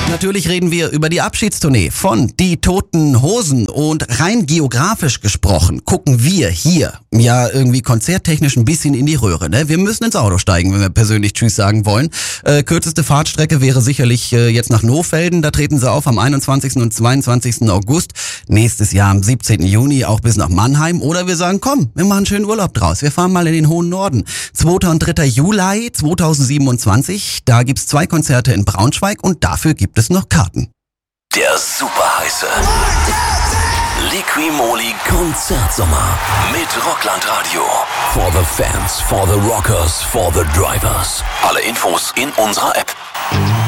Natürlich reden wir über die Abschiedstournee von Die Toten Hosen. Und rein geografisch gesprochen gucken wir hier ja irgendwie konzerttechnisch ein bisschen in die Röhre. Ne? Wir müssen ins Auto steigen, wenn wir persönlich Tschüss sagen wollen. Kürzeste Fahrtstrecke wäre sicherlich jetzt nach Nohfelden. Da treten sie auf am 21. und 22. August. Nächstes Jahr am 17. Juni auch bis nach Mannheim. Oder wir sagen, komm, wir machen einen schönen Urlaub draus. Wir fahren mal in den hohen Norden. 2. und 3. Juli 2027. Da gibt's 2 Konzerte in Braunschweig und dafür gibt es noch Karten. Der super heiße Liqui-Moly Konzertsommer mit Rockland Radio. For the fans, for the rockers, for the drivers. Alle Infos in unserer App.